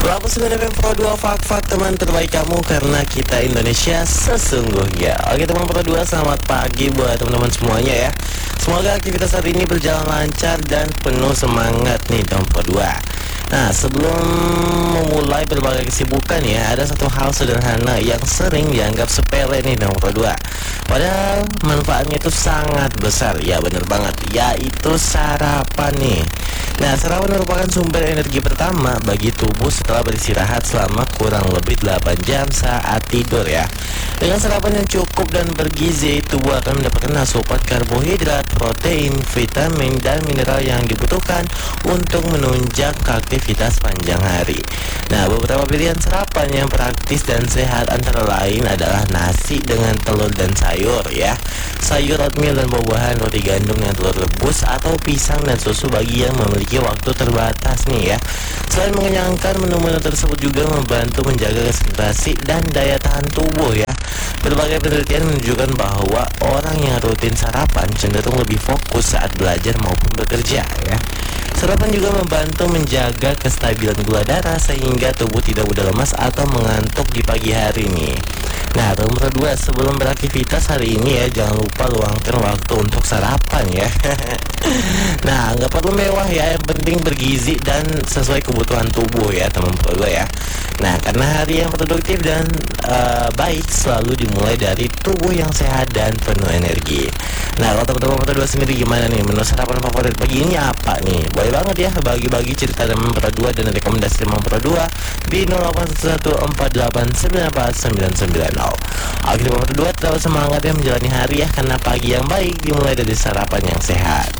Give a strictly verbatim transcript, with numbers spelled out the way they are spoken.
seratus sembilan F M Pro dua, fak-fak teman terbaik kamu karena kita Indonesia sesungguhnya. Oke teman Pro dua, selamat pagi buat teman-teman semuanya ya. Semoga aktivitas hari ini berjalan lancar dan penuh semangat nih teman Pro dua. Nah, sebelum memulai berbagai kesibukan ya, ada satu hal sederhana yang sering dianggap sepele nih teman Pro dua. Padahal manfaatnya itu sangat besar, ya bener banget, yaitu sarapan nih. Nah, sarapan merupakan sumber energi pertama bagi tubuh setelah beristirahat selama kurang lebih delapan jam saat tidur ya. Dengan sarapan yang cukup dan bergizi, tubuh akan mendapatkan asupan karbohidrat, protein, vitamin, dan mineral yang dibutuhkan untuk menunjang aktivitas panjang hari. Nah, beberapa pilihan sarapan yang praktis dan sehat antara lain adalah nasi dengan telur dan sayur ya, sayur oatmeal dan buah-buahan, roti gandum dengan telur rebus, atau pisang dan susu bagi yang memiliki waktu terbatas nih ya. Selain mengenyangkan, menu-menu tersebut juga membantu menjaga konsentrasi dan daya tahan tubuh ya. Berbagai penelitian menunjukkan bahwa orang yang rutin sarapan cenderung lebih fokus saat belajar maupun bekerja ya. Sarapan juga membantu menjaga kestabilan gula darah sehingga tubuh tidak mudah lemas atau mengantuk di pagi hari nih. Nah, nomor dua, sebelum beraktivitas hari ini ya, jangan lupa luangkan waktu untuk sarapan ya. Nah, nggak perlu mewah ya, yang penting bergizi dan sesuai kebutuhan tubuh ya teman Pro dua ya. Nah, karena hari yang produktif dan uh, baik selalu dimulai dari tubuh yang sehat dan penuh energi. Nah, kalau teman-teman Pro dua sendiri gimana nih? Menu sarapan favorit pagi ini apa nih? Boleh banget ya bagi-bagi cerita teman Pro dua dan rekomendasi teman Pro dua di nol delapan satu satu empat delapan sembilan empat sembilan sembilan nol. Oke teman Pro dua, tetap semangat ya menjalani hari ya, karena pagi yang baik dimulai dari sarapan yang sehat.